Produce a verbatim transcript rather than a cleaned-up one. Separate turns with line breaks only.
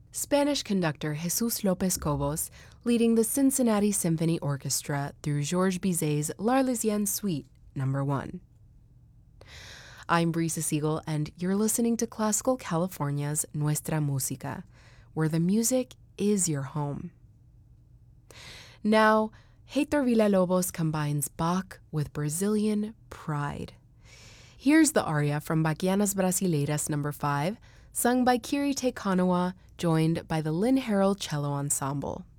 Spanish conductor Jesus Lopez Cobos leading the Cincinnati Symphony Orchestra through Georges Bizet's L'Arlésienne Suite number one. I'm Brisa Siegel, and you're listening to Classical California's Nuestra Música, where the music is your home. Now, Heitor Villa-Lobos combines Bach with Brazilian pride. Here's the aria from Bachianas Brasileiras number five, sung by Kiri Te Kanawa, joined by the Lynn Harrell Cello Ensemble.